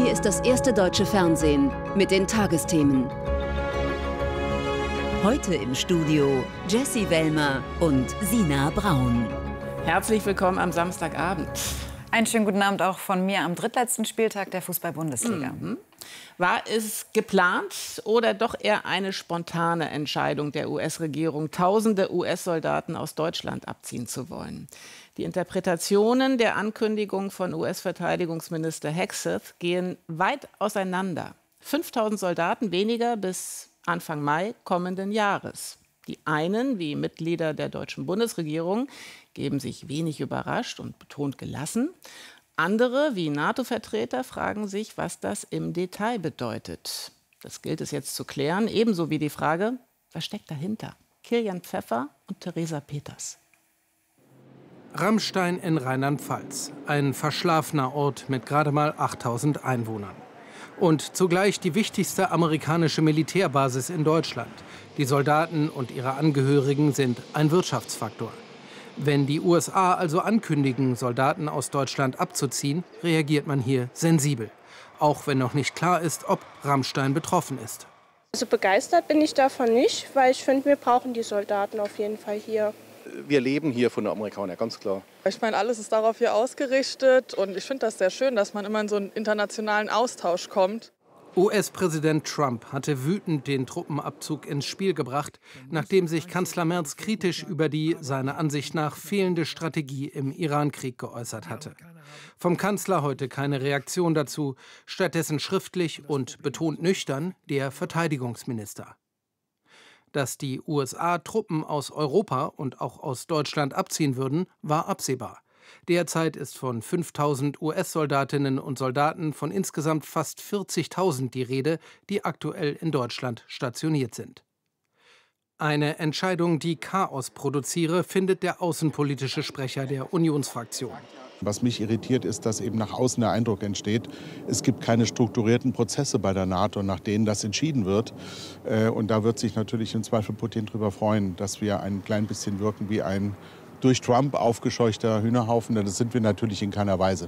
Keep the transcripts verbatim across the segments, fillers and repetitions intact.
Hier ist das erste deutsche Fernsehen mit den Tagesthemen. Heute im Studio Jessie Wellmer und Sina Braun. Herzlich willkommen am Samstagabend. Einen schönen guten Abend auch von mir am drittletzten Spieltag der Fußball-Bundesliga. Mhm. War es geplant oder doch eher eine spontane Entscheidung der U S-Regierung, tausende U S-Soldaten aus Deutschland abziehen zu wollen? Die Interpretationen der Ankündigung von U S-Verteidigungsminister Hegseth gehen weit auseinander. fünftausend Soldaten weniger bis Anfang Mai kommenden Jahres. Die einen, wie Mitglieder der deutschen Bundesregierung, geben sich wenig überrascht und betont gelassen. Andere, wie NATO-Vertreter, fragen sich, was das im Detail bedeutet. Das gilt es jetzt zu klären, ebenso wie die Frage, was steckt dahinter? Kilian Pfeffer und Theresa Peters. Ramstein in Rheinland-Pfalz, ein verschlafener Ort mit gerade mal achttausend Einwohnern. Und zugleich die wichtigste amerikanische Militärbasis in Deutschland. Die Soldaten und ihre Angehörigen sind ein Wirtschaftsfaktor. Wenn die U S A also ankündigen, Soldaten aus Deutschland abzuziehen, reagiert man hier sensibel. Auch wenn noch nicht klar ist, ob Ramstein betroffen ist. Also begeistert bin ich davon nicht, weil ich finde, wir brauchen die Soldaten auf jeden Fall hier. Wir leben hier von den Amerikanern, ganz klar. Ich meine, alles ist darauf hier ausgerichtet und ich finde das sehr schön, dass man immer in so einen internationalen Austausch kommt. U S-Präsident Trump hatte wütend den Truppenabzug ins Spiel gebracht, nachdem sich Kanzler Merz kritisch über die, seiner Ansicht nach, fehlende Strategie im Iran-Krieg geäußert hatte. Vom Kanzler heute keine Reaktion dazu, stattdessen schriftlich und betont nüchtern der Verteidigungsminister. Dass die U S A Truppen aus Europa und auch aus Deutschland abziehen würden, war absehbar. Derzeit ist von fünftausend U S-Soldatinnen und Soldaten von insgesamt fast vierzigtausend die Rede, die aktuell in Deutschland stationiert sind. Eine Entscheidung, die Chaos produziere, findet der außenpolitische Sprecher der Unionsfraktion. Was mich irritiert, ist, dass eben nach außen der Eindruck entsteht, es gibt keine strukturierten Prozesse bei der NATO, nach denen das entschieden wird. Und da wird sich natürlich im Zweifel Putin darüber freuen, dass wir ein klein bisschen wirken wie ein durch Trump aufgescheuchter Hühnerhaufen. Das sind wir natürlich in keiner Weise.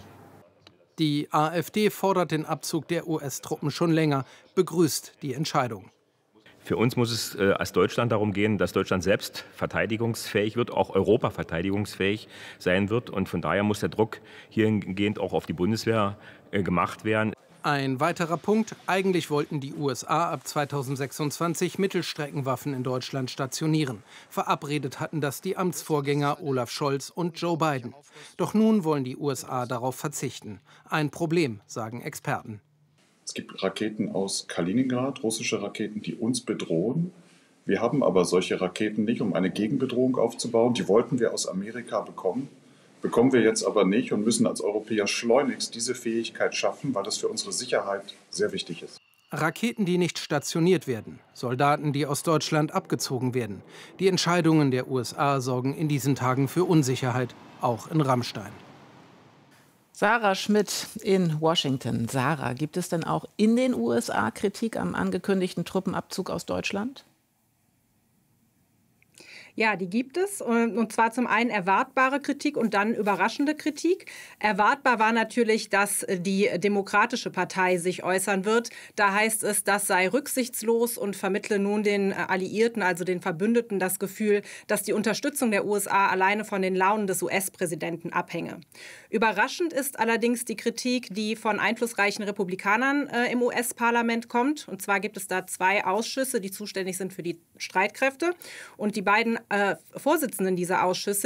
Die AfD fordert den Abzug der U S-Truppen schon länger, begrüßt die Entscheidung. Für uns muss es äh, als Deutschland darum gehen, dass Deutschland selbst verteidigungsfähig wird, auch Europa verteidigungsfähig sein wird. Und von daher muss der Druck hiergehend auch auf die Bundeswehr äh, gemacht werden. Ein weiterer Punkt, eigentlich wollten die U S A ab zweitausendsechsundzwanzig Mittelstreckenwaffen in Deutschland stationieren. Verabredet hatten das die Amtsvorgänger Olaf Scholz und Joe Biden. Doch nun wollen die U S A darauf verzichten. Ein Problem, sagen Experten. Es gibt Raketen aus Kaliningrad, russische Raketen, die uns bedrohen. Wir haben aber solche Raketen nicht, um eine Gegenbedrohung aufzubauen. Die wollten wir aus Amerika bekommen. Bekommen wir jetzt aber nicht und müssen als Europäer schleunigst diese Fähigkeit schaffen, weil das für unsere Sicherheit sehr wichtig ist. Raketen, die nicht stationiert werden, Soldaten, die aus Deutschland abgezogen werden. Die Entscheidungen der U S A sorgen in diesen Tagen für Unsicherheit, auch in Ramstein. Sarah Schmidt in Washington. Sarah, gibt es denn auch in den U S A Kritik am angekündigten Truppenabzug aus Deutschland? Ja, die gibt es. Und zwar zum einen erwartbare Kritik und dann überraschende Kritik. Erwartbar war natürlich, dass die Demokratische Partei sich äußern wird. Da heißt es, das sei rücksichtslos und vermittle nun den Alliierten, also den Verbündeten, das Gefühl, dass die Unterstützung der U S A alleine von den Launen des U S-Präsidenten abhänge. Überraschend ist allerdings die Kritik, die von einflussreichen Republikanern äh, im U S-Parlament kommt. Und zwar gibt es da zwei Ausschüsse, die zuständig sind für die Streitkräfte. Und die beiden Äh, Vorsitzenden dieser Ausschüsse,